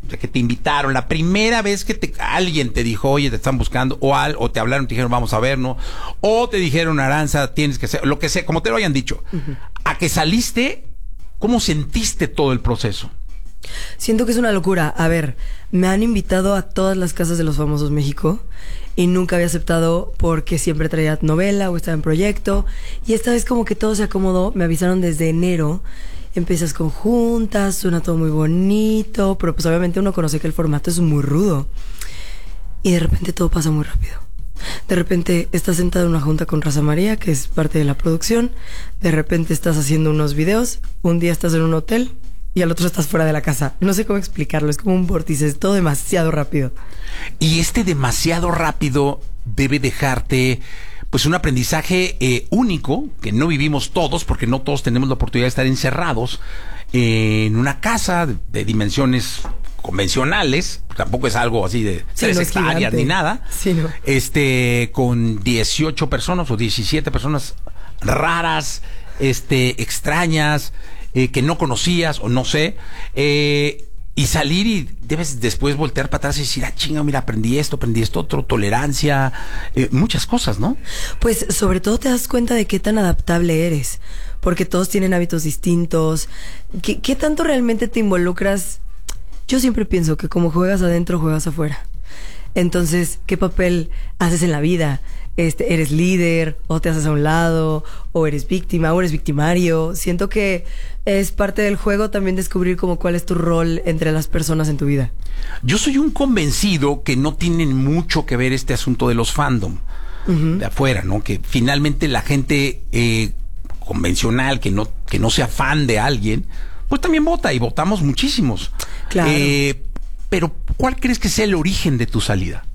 o sea, que te invitaron, la primera vez que alguien te dijo, oye, te están buscando, o te hablaron, te dijeron, vamos a vernos, o te dijeron, Aranza, tienes que hacer, lo que sea, como te lo hayan dicho, a que saliste, ¿cómo sentiste todo el proceso? Siento que es una locura. A ver, me han invitado a todas las casas de los famosos México y nunca había aceptado porque siempre traía novela o estaba en proyecto. Y esta vez como que todo se acomodó. Me avisaron desde enero. Empiezas con juntas, suena todo muy bonito, pero pues obviamente uno conoce que el formato es muy rudo. Y de repente todo pasa muy rápido. De repente estás sentado en una junta con Rosa María, que es parte de la producción. De repente estás haciendo unos videos. Un día estás en un hotel y al otro estás fuera de la casa. No sé cómo explicarlo, es como un vórtice, es todo demasiado rápido. Y demasiado rápido debe dejarte pues un aprendizaje único, que no vivimos todos, porque no todos tenemos la oportunidad de estar encerrados en una casa de dimensiones convencionales, tampoco es algo así de 3 hectáreas ni nada, sí, no. Con 18 personas o 17 personas raras, extrañas, que no conocías o no sé, y salir y debes después voltear para atrás y decir, chinga, mira, aprendí esto otro, tolerancia, muchas cosas, ¿no? Pues sobre todo te das cuenta de qué tan adaptable eres, porque todos tienen hábitos distintos. ¿Qué tanto realmente te involucras? Yo siempre pienso que como juegas adentro, juegas afuera. Entonces, ¿qué papel haces en la vida? ¿Eres líder o te haces a un lado o eres víctima o eres victimario? Siento que es parte del juego también descubrir como cuál es tu rol entre las personas en tu vida. Yo soy un convencido que no tienen mucho que ver este asunto de los fandom de afuera, ¿no? Que finalmente la gente convencional que no sea fan de alguien, pues también vota, y votamos muchísimos. Claro. Pero ¿cuál crees que sea el origen de tu salida?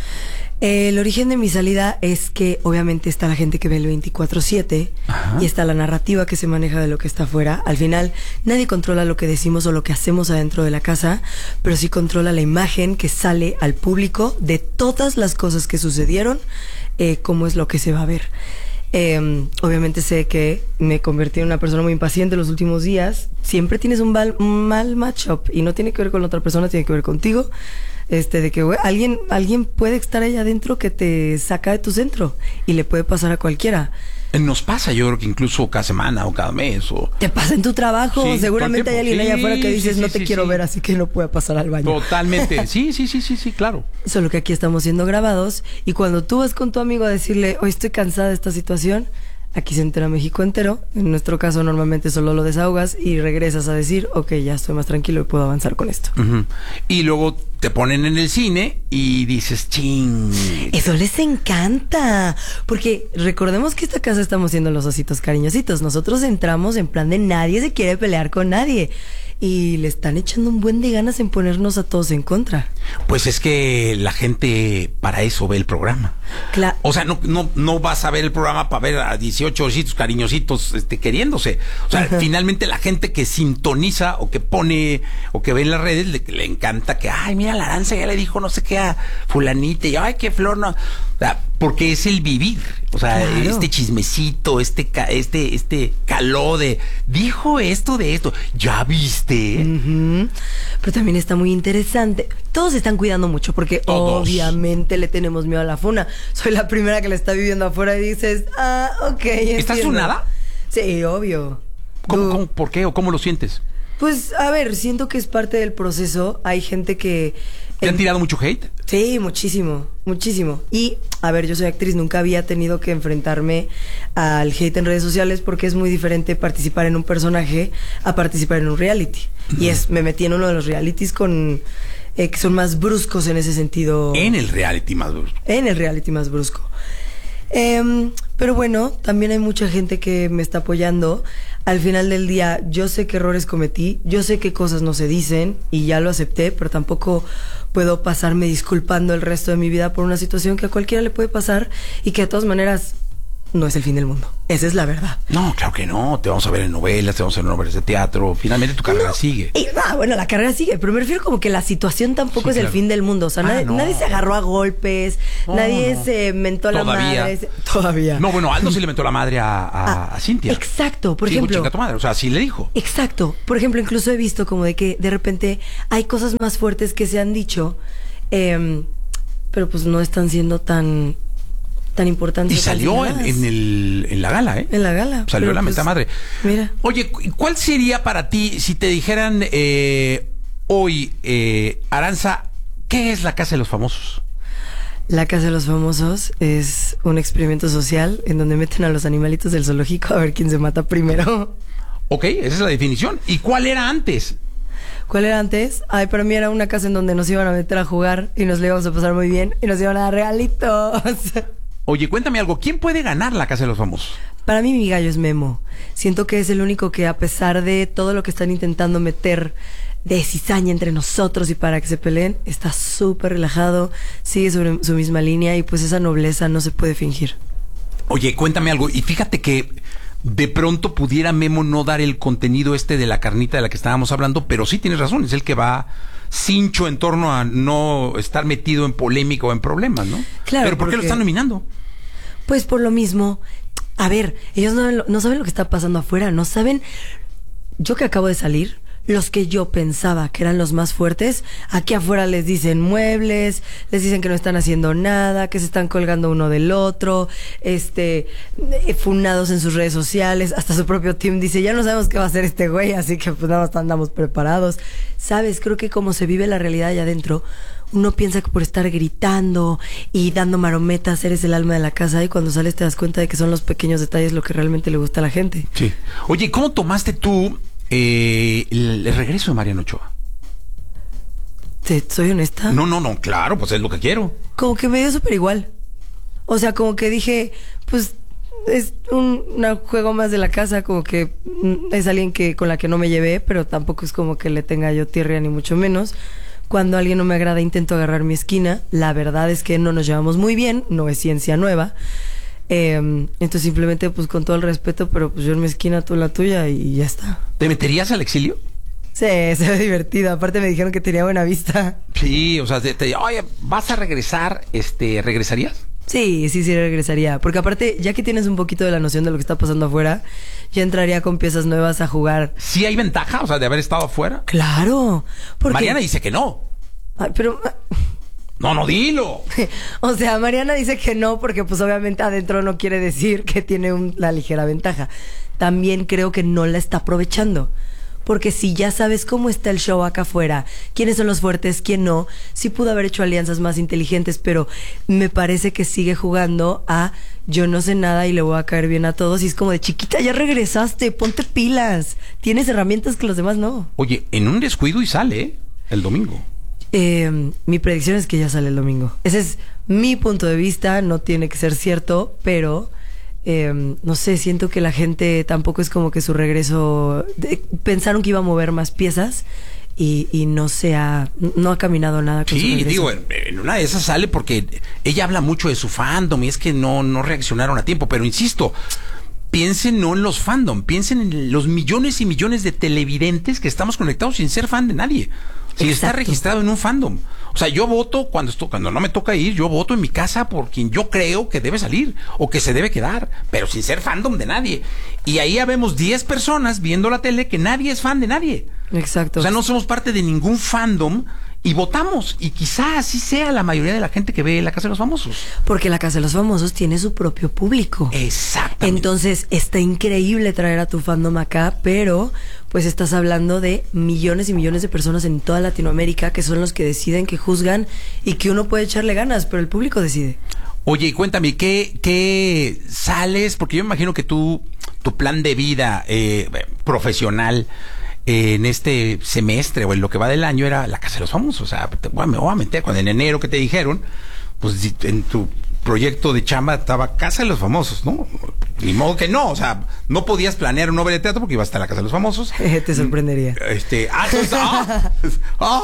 El origen de mi salida es que obviamente está la gente que ve el 24/7 y está la narrativa que se maneja de lo que está afuera. Al final nadie controla lo que decimos o lo que hacemos adentro de la casa, pero sí controla la imagen que sale al público de todas las cosas que sucedieron, cómo es lo que se va a ver. Obviamente sé que me convertí en una persona muy impaciente los últimos días. Siempre tienes un mal matchup y no tiene que ver con la otra persona, tiene que ver contigo. De que alguien puede estar allá adentro que te saca de tu centro y le puede pasar a cualquiera. Nos pasa, yo creo que incluso cada semana o cada mes o... Te pasa en tu trabajo, sí, seguramente hay alguien allá afuera que dices no te quiero ver, así que no puede pasar al baño. Totalmente, sí, claro. Solo que aquí estamos siendo grabados y cuando tú vas con tu amigo a decirle, hoy estoy cansada de esta situación, aquí se entera México entero. En nuestro caso normalmente solo lo desahogas y regresas a decir, ok, ya estoy más tranquilo y puedo avanzar con esto. Y luego te ponen en el cine y dices, ching. Eso les encanta, porque recordemos que esta casa estamos siendo los ositos cariñositos. Nosotros entramos en plan de nadie se quiere pelear con nadie. Y le están echando un buen de ganas en ponernos a todos en contra. Pues es que la gente para eso ve el programa. Claro. O sea, no vas a ver el programa para ver a 18 ositos cariñositos queriéndose. O sea, finalmente la gente que sintoniza o que pone o que ve en las redes le encanta que, ay, mira, la Aranza ya le dijo no sé qué a fulanita y ay, qué flor, no. O sea, porque es el vivir. O sea, claro. Este chismecito, este caló de dijo esto de esto. ¿Ya viste? Pero también está muy interesante. Todos se están cuidando mucho porque obviamente le tenemos miedo a la funa. Soy la primera que la está viviendo afuera y dices, ok. ¿Estás funada? Sí, obvio. ¿Cómo, por qué o cómo lo sientes? Pues, a ver, siento que es parte del proceso. Hay gente que... ¿Te han tirado mucho hate? Sí, muchísimo. Y, a ver, yo soy actriz, nunca había tenido que enfrentarme al hate en redes sociales porque es muy diferente participar en un personaje a participar en un reality. Y me metí en uno de los realities que son más bruscos en ese sentido. En el reality más brusco. Pero bueno, también hay mucha gente que me está apoyando. Al final del día, yo sé qué errores cometí, yo sé qué cosas no se dicen y ya lo acepté, pero tampoco puedo pasarme disculpando el resto de mi vida por una situación que a cualquiera le puede pasar y que de todas maneras no es el fin del mundo. Esa es la verdad. No, claro que no. Te vamos a ver en novelas, te vamos a ver en novelas de teatro. Finalmente tu carrera sigue. Bueno, la carrera sigue, pero me refiero como que la situación tampoco es el fin del mundo. O sea, nadie se agarró a golpes, nadie se mentó la madre. Todavía. No, bueno, Aldo sí le mentó la madre a Cintia. Exacto, por ejemplo. Chica tu madre, o sea, sí le dijo. Exacto. Por ejemplo, incluso he visto como de que de repente hay cosas más fuertes que se han dicho, pero pues no están siendo tan importante. Y salió en la gala, ¿eh? En la gala. Salió la menta madre. Mira. Oye, ¿cuál sería para ti si te dijeran hoy, Aranza, qué es la Casa de los Famosos? La Casa de los Famosos es un experimento social en donde meten a los animalitos del zoológico a ver quién se mata primero. Ok, esa es la definición. ¿Y cuál era antes? ¿Cuál era antes? Ay, para mí era una casa en donde nos iban a meter a jugar y nos le íbamos a pasar muy bien y nos iban a dar regalitos. Oye, cuéntame algo. ¿Quién puede ganar la Casa de los Famosos? Para mí mi gallo es Memo. Siento que es el único que, a pesar de todo lo que están intentando meter de cizaña entre nosotros y para que se peleen, está súper relajado, sigue sobre su misma línea y pues esa nobleza no se puede fingir. Oye, cuéntame algo. Y fíjate que de pronto pudiera Memo no dar el contenido de la carnita de la que estábamos hablando, pero sí tienes razón, es el que va cincho en torno a no estar metido en polémica o en problemas, ¿no? Claro. ¿Pero por qué lo están nominando? Pues por lo mismo. A ver, ellos no saben lo que está pasando afuera, no saben. Yo que acabo de salir, los que yo pensaba que eran los más fuertes, aquí afuera les dicen muebles, les dicen que no están haciendo nada, que se están colgando uno del otro, funados en sus redes sociales, hasta su propio team dice, ya no sabemos qué va a hacer este güey, así que pues nada más andamos preparados. ¿Sabes? Creo que como se vive la realidad allá adentro, uno piensa que por estar gritando y dando marometas eres el alma de la casa y cuando sales te das cuenta de que son los pequeños detalles lo que realmente le gusta a la gente. Sí. Oye, ¿cómo tomaste tú el regreso de Mariana Ochoa? ¿Soy honesta? No, claro, pues es lo que quiero. Como que me dio súper igual. O sea, como que dije, pues es un juego más de la casa, como que es alguien con la que no me llevé, pero tampoco es como que le tenga yo tirria ni mucho menos. Cuando alguien no me agrada intento agarrar mi esquina. La verdad es que no nos llevamos muy bien, no es ciencia nueva. Entonces simplemente pues con todo el respeto, pero pues yo en mi esquina, tú en la tuya y ya está. ¿Te meterías al exilio? Sí, se ve divertido. Aparte me dijeron que tenía buena vista. Sí, o sea, oye, ¿vas a regresar? ¿Regresarías? Sí, regresaría. Porque aparte, ya que tienes un poquito de la noción de lo que está pasando afuera, ya entraría con piezas nuevas a jugar. ¿Sí hay ventaja, o sea, de haber estado afuera? Claro. Porque... Mariana dice que no. Ay, pero... No, dilo. O sea, Mariana dice que no porque pues obviamente adentro no quiere decir que tiene la ligera ventaja. También creo que no la está aprovechando. Porque si ya sabes cómo está el show acá afuera, quiénes son los fuertes, quién no, sí pudo haber hecho alianzas más inteligentes, pero me parece que sigue jugando a yo no sé nada y le voy a caer bien a todos. Y es como de chiquita, ya regresaste, ponte pilas. Tienes herramientas que los demás no. Oye, en un descuido y sale, el domingo. Mi predicción es que ya sale el domingo. Ese es mi punto de vista, no tiene que ser cierto, pero... no sé, siento que la gente tampoco es como que su regreso pensaron que iba a mover más piezas y no ha caminado nada con su regreso. Sí, digo, en una de esas sale porque ella habla mucho de su fandom y es que no reaccionaron a tiempo, pero insisto, piensen no en los fandom, piensen en los millones y millones de televidentes que estamos conectados sin ser fan de nadie. Si está registrado en un fandom. O sea, yo voto cuando no me toca ir, yo voto en mi casa por quien yo creo que debe salir o que se debe quedar, pero sin ser fandom de nadie. Y ahí habemos 10 personas viendo la tele que nadie es fan de nadie. Exacto. O sea, no somos parte de ningún fandom y votamos. Y quizá así sea la mayoría de la gente que ve La Casa de los Famosos. Porque La Casa de los Famosos tiene su propio público. Exactamente. Entonces, está increíble traer a tu fandom acá, pero pues estás hablando de millones y millones de personas en toda Latinoamérica que son los que deciden, que juzgan y que uno puede echarle ganas, pero el público decide. Oye, y cuéntame, ¿qué sales? Porque yo me imagino que tu plan de vida profesional en este semestre o en lo que va del año era La Casa de los Famosos. O sea, me voy a meter cuando en enero que te dijeron, pues en tu proyecto de chamba estaba Casa de los Famosos, ¿no? Ni modo que no, o sea, no podías planear una obra de teatro porque iba a estar La Casa de los Famosos. Te sorprendería.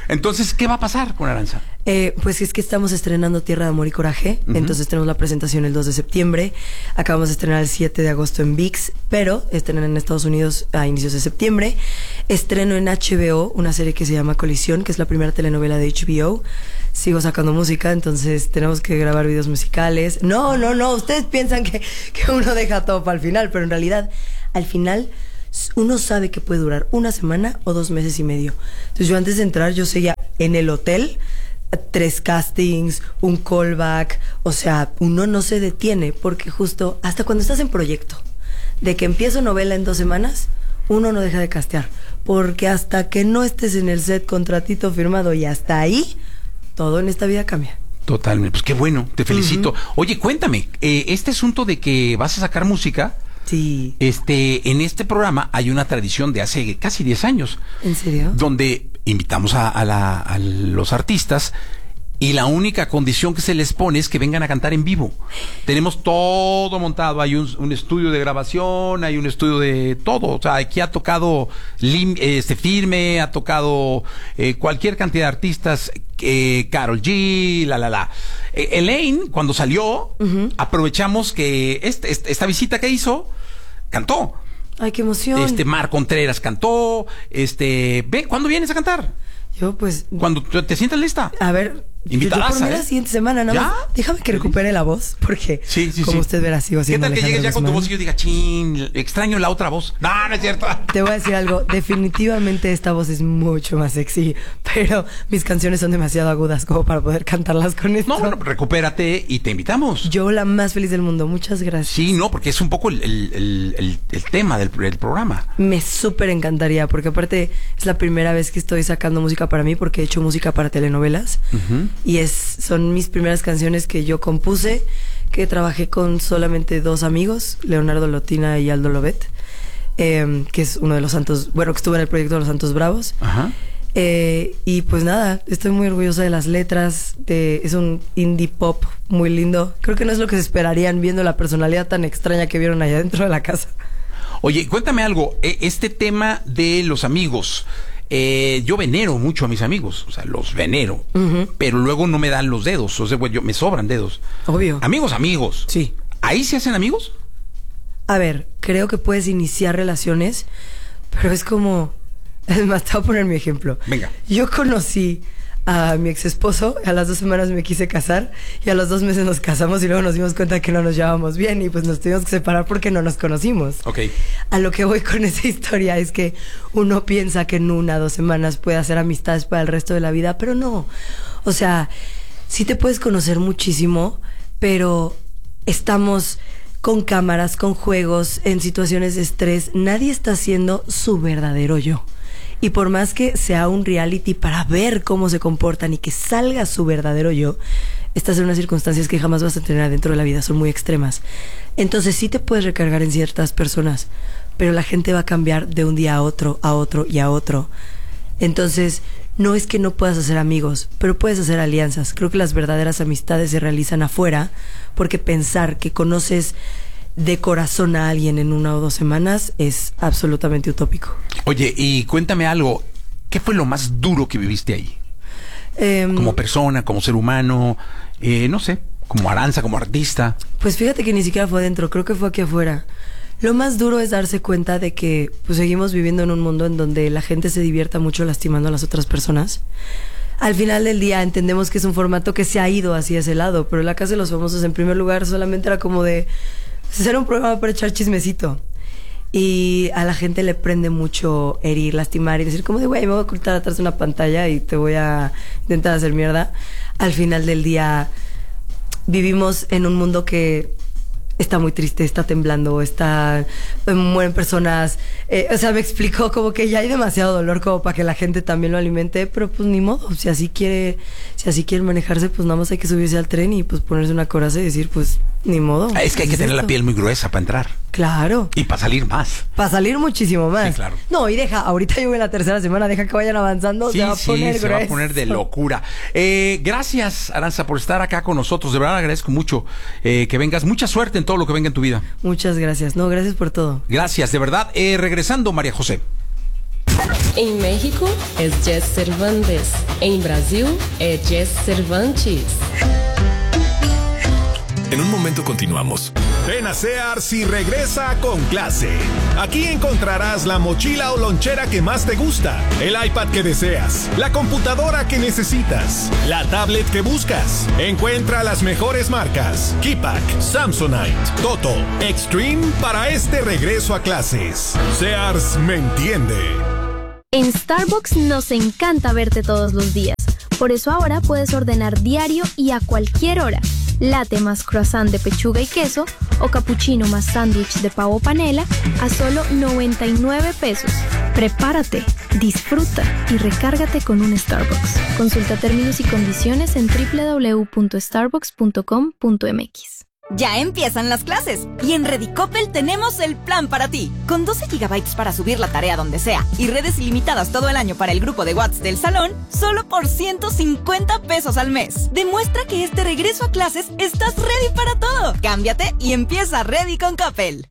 Entonces, ¿qué va a pasar con Aranza? Pues es que estamos estrenando Tierra de Amor y Coraje. Entonces tenemos la presentación el 2 de septiembre. Acabamos de estrenar el 7 de agosto en ViX, pero estrenan en Estados Unidos a inicios de septiembre. Estreno en HBO una serie que se llama Colisión, que es la primera telenovela de HBO. Sigo sacando música, entonces tenemos que grabar videos musicales. No. Ustedes piensan que uno deja todo para el final, pero en realidad, al final, uno sabe que puede durar una semana o 2 meses y medio. Entonces yo antes de entrar, yo seguía en el hotel 3 castings, un callback. O sea, uno no se detiene porque justo hasta cuando estás en proyecto, de que empiezo novela en 2 semanas, uno no deja de castear. Porque hasta que no estés en el set, contratito firmado y hasta ahí, todo en esta vida cambia. Totalmente, pues qué bueno, te felicito. Oye, cuéntame, este asunto de que vas a sacar música... Sí. En este programa hay una tradición de hace casi 10 años. ¿En serio? Donde invitamos a los artistas y la única condición que se les pone es que vengan a cantar en vivo. Tenemos todo montado, hay un estudio de grabación, hay un estudio de todo. O sea, aquí ha tocado Firme, ha tocado cualquier cantidad de artistas, Karol G, Elaine, cuando salió, aprovechamos que esta visita que hizo, cantó. Ay, qué emoción. Mar Contreras cantó. ¿Cuándo vienes a cantar? Yo, pues... Cuando te sientas lista. A ver... Invitadas, yo por mí la siguiente semana, nada más. Déjame que recupere la voz, porque como usted verá, sigo siendo ¿qué tal que llegues ya con tu voz y yo diga, chin, extraño la otra voz? No es cierto. Te voy a decir algo, definitivamente esta voz es mucho más sexy, pero mis canciones son demasiado agudas como para poder cantarlas con esto. No, bueno, recupérate y te invitamos. Yo la más feliz del mundo, muchas gracias. Sí, no, porque es un poco el tema del programa. Me súper encantaría, porque aparte es la primera vez que estoy sacando música para mí, porque he hecho música para telenovelas. Y son mis primeras canciones que yo compuse, que trabajé con solamente 2 amigos, Leonardo Lotina y Aldo Lobet, que es uno de los santos, bueno, que estuvo en el proyecto de los Santos Bravos. Ajá. Y pues nada, estoy muy orgullosa de las letras, es un indie pop muy lindo. Creo que no es lo que se esperarían viendo la personalidad tan extraña que vieron allá dentro de la casa. Oye, cuéntame algo, este tema de los amigos... yo venero mucho a mis amigos, o sea, los venero, pero luego no me dan los dedos, o sea, me sobran dedos. Obvio. Amigos. Sí. ¿Ahí se hacen amigos? A ver, creo que puedes iniciar relaciones, pero es como... Es más, te voy a poner mi ejemplo. Venga. Yo conocí a mi ex esposo, a las 2 semanas me quise casar y a los 2 meses nos casamos y luego nos dimos cuenta que no nos llevábamos bien y pues nos tuvimos que separar porque no nos conocimos. Ok. A lo que voy con esa historia es que uno piensa que en 1 o 2 semanas puede hacer amistades para el resto de la vida, pero no. O sea, sí te puedes conocer muchísimo, pero estamos con cámaras, con juegos, en situaciones de estrés. Nadie está haciendo su verdadero yo. Y por más que sea un reality para ver cómo se comportan y que salga su verdadero yo, estás en unas circunstancias que jamás vas a tener dentro de la vida, son muy extremas. Entonces sí te puedes recargar en ciertas personas, pero la gente va a cambiar de un día a otro y a otro. Entonces, no es que no puedas hacer amigos, pero puedes hacer alianzas. Creo que las verdaderas amistades se realizan afuera, porque pensar que conoces de corazón a alguien en 1 o 2 semanas es absolutamente utópico. Oye, y cuéntame algo, ¿qué fue lo más duro que viviste ahí? Como persona, como ser humano, no sé, como Aranza, como artista. Pues fíjate que ni siquiera fue adentro, creo que fue aquí afuera. Lo más duro es darse cuenta de que pues seguimos viviendo en un mundo en donde la gente se divierta mucho lastimando a las otras personas. Al final del día entendemos que es un formato que se ha ido hacia ese lado, pero La Casa de los Famosos en primer lugar solamente era como de hacer un programa para echar chismecito. Y a la gente le prende mucho herir, lastimar y decir como de, güey, me voy a ocultar atrás de una pantalla y te voy a intentar hacer mierda. Al final del día vivimos en un mundo que está muy triste, está temblando, mueren personas. O sea, me explicó como que ya hay demasiado dolor como para que la gente también lo alimente, pero pues ni modo. Si así quiere manejarse, pues nada más hay que subirse al tren y pues ponerse una coraza y decir, pues ni modo. Es que hay que tener la piel muy gruesa para entrar. Claro. Y para salir más. Para salir muchísimo más. Sí, claro. No, y ahorita yo voy en la 3ª semana, deja que vayan avanzando. Sí, se va a poner grueso. Se va a poner de locura. Gracias, Aranza, por estar acá con nosotros. De verdad agradezco mucho que vengas. Mucha suerte en todo lo que venga en tu vida. Muchas gracias. No, gracias por todo. Gracias, de verdad. Regresando, María José. Em México es Jess Cervantes. En Brasil es Jess Cervantes. En un momento continuamos. Ven a Sears y regresa con clase. Aquí encontrarás la mochila o lonchera que más te gusta, el iPad que deseas, la computadora que necesitas, la tablet que buscas. Encuentra las mejores marcas: Keypack, Samsonite, Toto, Extreme para este regreso a clases. Sears me entiende. En Starbucks nos encanta verte todos los días. Por eso ahora puedes ordenar diario y a cualquier hora. Latte más croissant de pechuga y queso o cappuccino más sándwich de pavo panela a solo 99 pesos. Prepárate, disfruta y recárgate con un Starbucks. Consulta términos y condiciones en www.starbucks.com.mx. Ya empiezan las clases y en Redicopel tenemos el plan para ti. Con 12 gigabytes para subir la tarea donde sea y redes ilimitadas todo el año para el grupo de WhatsApp del salón, solo por 150 pesos al mes. Demuestra que este regreso a clases estás ready para todo. Cámbiate y empieza ready con Coppel.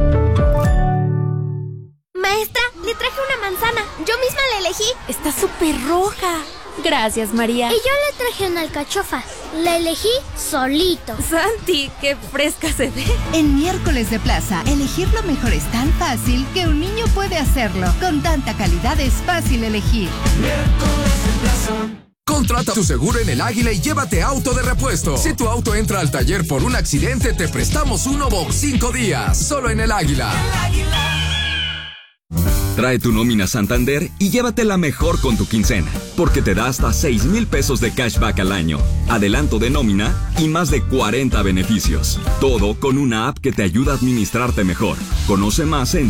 Maestra, le traje una manzana. Yo misma la elegí. Está súper roja. Gracias, María. Y yo le traje una alcachofa. La elegí solito. Santi, qué fresca se ve. En Miércoles de Plaza, elegir lo mejor es tan fácil que un niño puede hacerlo. Con tanta calidad es fácil elegir. Miércoles de Plaza. Contrata tu seguro en El Águila y llévate auto de repuesto. Si tu auto entra al taller por un accidente, te prestamos uno por 5 días. Solo en El Águila. El Águila. Trae tu nómina Santander y llévatela mejor con tu quincena, porque te da hasta 6,000 pesos de cashback al año, adelanto de nómina y más de 40 beneficios. Todo con una app que te ayuda a administrarte mejor. Conoce más en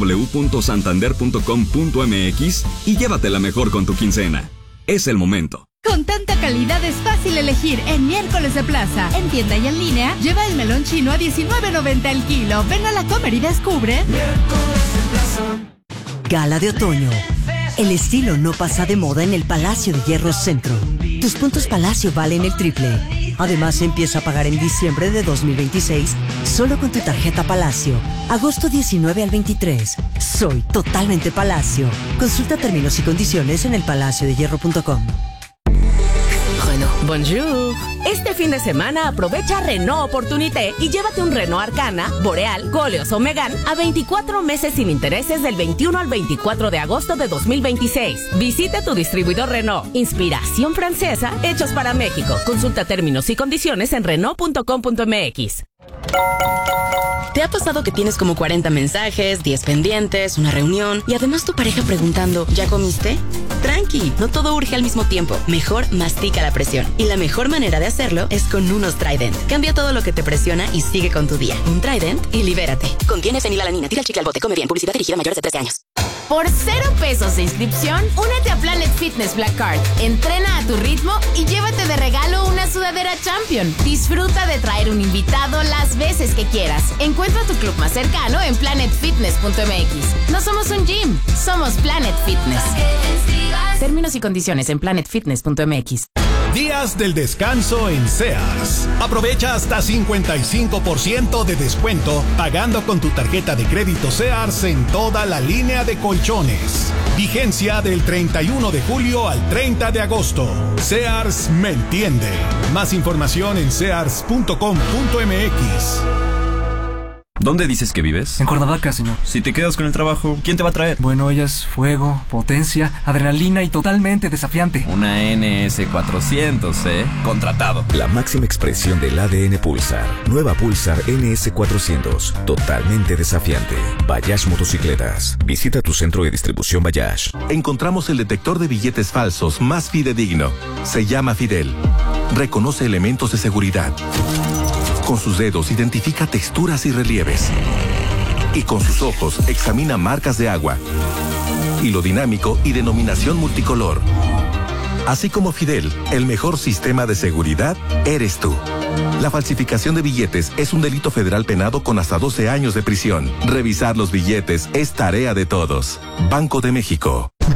www.santander.com.mx y llévatela mejor con tu quincena. Es el momento. Con tanta calidad es fácil elegir en Miércoles de Plaza. En tienda y en línea, lleva el melón chino a $19.90 el kilo. Ven a la Comer y descubre. Miércoles de Plaza. Gala de otoño. El estilo no pasa de moda en el Palacio de Hierro Centro. Tus puntos Palacio valen el triple. Además, empieza a pagar en diciembre de 2026 solo con tu tarjeta Palacio. Agosto 19 al 23. Soy totalmente Palacio. Consulta términos y condiciones en elpalaciodehierro.com. Bonjour. Este fin de semana aprovecha Renault Opportunité y llévate un Renault Arcana, Boreal, Koleos o Megane a 24 meses sin intereses del 21 al 24 de agosto de 2026. Visita tu distribuidor Renault. Inspiración francesa, hechos para México. Consulta términos y condiciones en Renault.com.mx. ¿Te ha pasado que tienes como 40 mensajes, 10 pendientes, una reunión y además tu pareja preguntando, ¿ya comiste? Tranqui, no todo urge al mismo tiempo. Mejor mastica la presión. Y la mejor manera de hacerlo es con unos Trident. Cambia todo lo que te presiona y sigue con tu día. Un Trident y libérate. Contiene fenilalanina. Tira el chicle al bote. Come bien. Publicidad dirigida a mayores de 13 años. Por 0 pesos de inscripción, únete a Planet Fitness Black Card. Entrena a tu ritmo y llévate de regalo una sudadera Champion. Disfruta de traer un invitado las veces que quieras. Encuentra tu club más cercano en planetfitness.mx. No somos un gym, somos Planet Fitness. Términos y condiciones en planetfitness.mx. Días del descanso en Sears. Aprovecha hasta 55% de descuento pagando con tu tarjeta de crédito Sears en toda la línea de colchones. Vigencia del 31 de julio al 30 de agosto. Sears me entiende. Más información en sears.com.mx. ¿Dónde dices que vives? En Cuernavaca, señor. Si te quedas con el trabajo, ¿quién te va a traer? Bueno, ella es fuego, potencia, adrenalina y totalmente desafiante. Una NS400, ¿eh? Contratado. La máxima expresión del ADN Pulsar. Nueva Pulsar NS400. Totalmente desafiante. Bayash Motocicletas. Visita tu centro de distribución Bayash. Encontramos el detector de billetes falsos más fidedigno. Se llama Fidel. Reconoce elementos de seguridad. Con sus dedos identifica texturas y relieves. Y con sus ojos examina marcas de agua. Hilo dinámico y denominación multicolor. Así como Fidel, el mejor sistema de seguridad eres tú. La falsificación de billetes es un delito federal penado con hasta 12 años de prisión. Revisar los billetes es tarea de todos. Banco de México.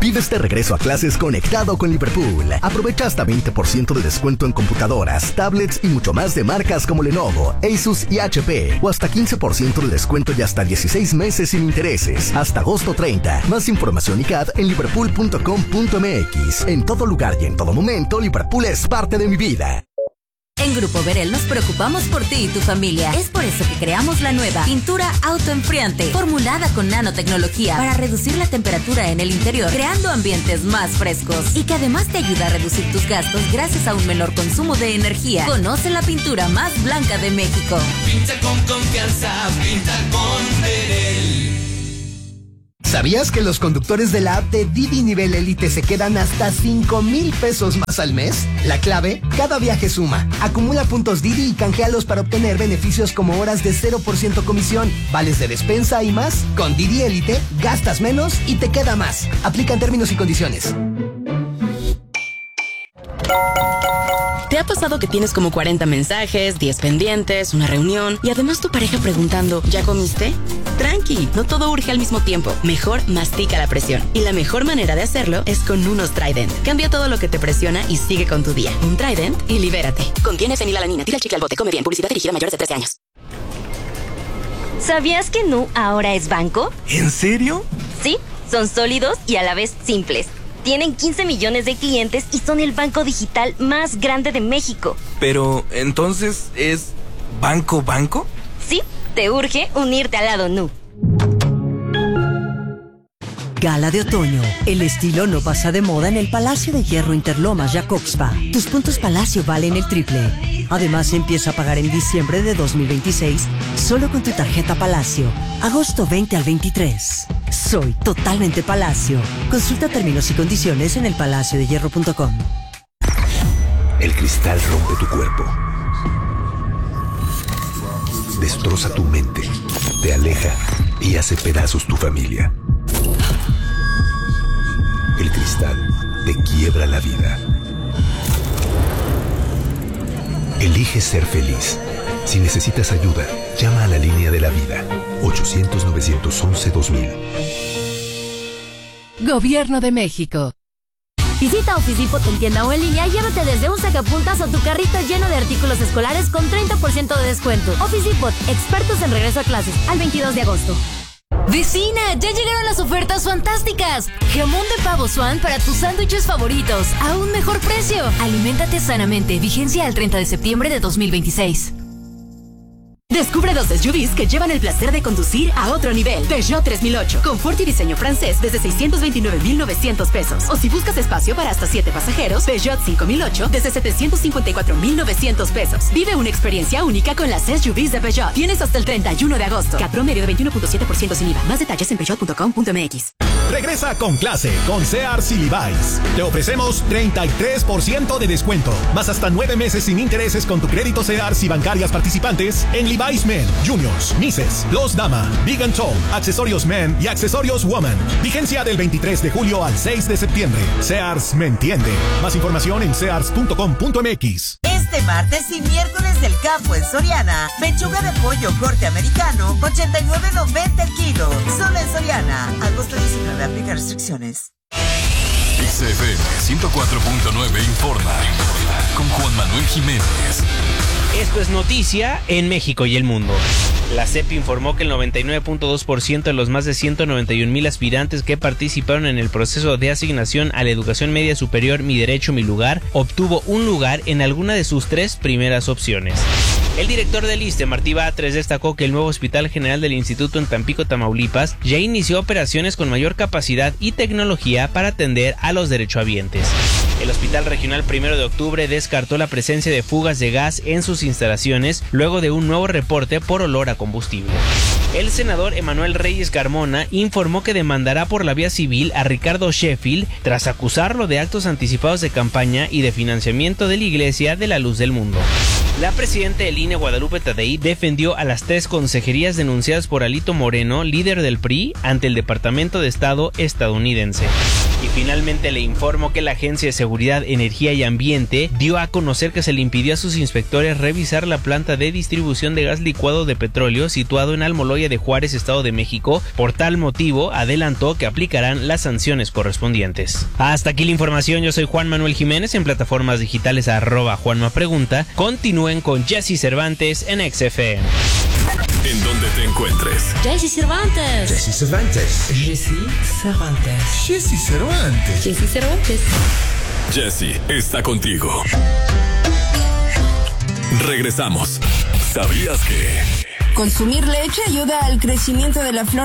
Vives de regreso a clases conectado con Liverpool. Aprovecha hasta 20% de descuento en computadoras, tablets y mucho más de marcas como Lenovo, Asus y HP. O hasta 15% de descuento y hasta 16 meses sin intereses. Hasta agosto 30. Más información y CAD en liverpool.com.mx. En todo lugar y en todo momento, Liverpool es parte de mi vida. En Grupo Verel nos preocupamos por ti y tu familia. Es por eso que creamos la nueva pintura autoenfriante, formulada con nanotecnología para reducir la temperatura en el interior, creando ambientes más frescos. Y que además te ayuda a reducir tus gastos gracias a un menor consumo de energía. Conoce la pintura más blanca de México. Pinta con confianza, pinta con Verel. ¿Sabías que los conductores de la app de Didi Nivel Elite se quedan hasta 5,000 pesos más al mes? La clave, cada viaje suma. Acumula puntos Didi y canjealos para obtener beneficios como horas de 0% comisión, vales de despensa y más. Con Didi Elite, gastas menos y te queda más. Aplican términos y condiciones. ¿Te ha pasado que tienes como 40 mensajes, 10 pendientes, una reunión y además tu pareja preguntando, ¿ya comiste? Tranqui, no todo urge al mismo tiempo. Mejor mastica la presión. Y la mejor manera de hacerlo es con unos Trident. Cambia todo lo que te presiona y sigue con tu día. Un Trident y libérate. Contiene fenilalanina. Tira el chicle al bote. Come bien. Publicidad dirigida a mayores de 13 años. ¿Sabías que Nu ahora es banco? ¿En serio? Sí, son sólidos y a la vez simples. Tienen 15 millones de clientes y son el banco digital más grande de México. Pero, ¿entonces es banco? Sí, te urge unirte al lado Nu. Gala de otoño. El estilo no pasa de moda en el Palacio de Hierro Interlomas Jacobspa. Tus puntos Palacio valen el triple. Además, empieza a pagar en diciembre de 2026 solo con tu tarjeta Palacio. Agosto 20 al 23. Soy totalmente Palacio. Consulta términos y condiciones en elpalaciodehierro.com. El cristal rompe tu cuerpo. Destroza tu mente. Te aleja y hace pedazos tu familia. El cristal te quiebra la vida. Elige ser feliz. Si necesitas ayuda, llama a la línea de la vida. 800-911-2000. Gobierno de México. Visita Office Depot en tienda o en línea y llévate desde un sacapuntas o tu carrito lleno de artículos escolares con 30% de descuento. Office Depot, expertos en regreso a clases, al 22 de agosto. ¡Vecina! ¡Ya llegaron las ofertas fantásticas! Jamón de pavo Swan para tus sándwiches favoritos, a un mejor precio. Aliméntate sanamente, vigencia al 30 de septiembre de 2026. Descubre dos SUVs que llevan el placer de conducir a otro nivel. Peugeot 3008, confort y diseño francés desde 629,900 pesos. O si buscas espacio para hasta 7 pasajeros, Peugeot 5008 desde 754,900 pesos. Vive una experiencia única con las SUVs de Peugeot. Tienes hasta el 31 de agosto. CAT promedio de 21.7% sin IVA. Más detalles en peugeot.com.mx. Regresa con clase con Sears y Levi's. Te ofrecemos 33% de descuento, más hasta 9 meses sin intereses con tu crédito Sears y bancarias participantes en Levi's Men, Juniors, Misses, Los Dama, Big and Tall, Accesorios Men y Accesorios Woman. Vigencia del 23 de julio al 6 de septiembre. Sears me entiende. Más información en sears.com.mx. Este martes y miércoles del campo en Soriana. Pechuga de pollo corte americano, 89.90 el kilo. Solo en Soriana. Agosto 19, aplica restricciones. XFM 104.9 informa con Juan Manuel Jiménez. Esto es noticia en México y el mundo. La CEP informó que el 99.2% de los más de 191,000 aspirantes que participaron en el proceso de asignación a la educación media superior Mi Derecho, Mi Lugar, obtuvo un lugar en alguna de sus 3 primeras opciones. El director del ISSSTE, Martí Batres, destacó que el nuevo Hospital General del Instituto en Tampico, Tamaulipas, ya inició operaciones con mayor capacidad y tecnología para atender a los derechohabientes. El Hospital Regional 1 de Octubre descartó la presencia de fugas de gas en sus instalaciones luego de un nuevo reporte por olor a combustible. El senador Emanuel Reyes Carmona informó que demandará por la vía civil a Ricardo Sheffield tras acusarlo de actos anticipados de campaña y de financiamiento de la Iglesia de la Luz del Mundo. La presidenta del INE, Guadalupe Tadei, defendió a las 3 consejerías denunciadas por Alito Moreno, líder del PRI, ante el Departamento de Estado estadounidense. Y finalmente le informo que la Agencia de Seguridad, Energía y Ambiente dio a conocer que se le impidió a sus inspectores revisar la planta de distribución de gas licuado de petróleo situado en Almoloya de Juárez, Estado de México. Por tal motivo, adelantó que aplicarán las sanciones correspondientes. Hasta aquí la información. Yo soy Juan Manuel Jiménez, en plataformas digitales @JuanmaPregunta. Continúen con Jesse Cervantes en XFM. En donde te encuentres. Jesse Cervantes. Jesse Cervantes. Jesse Cervantes. Jesse Cervantes. Jesse Cervantes. Jesse está contigo. Regresamos. ¿Sabías que? Consumir leche ayuda al crecimiento de la flora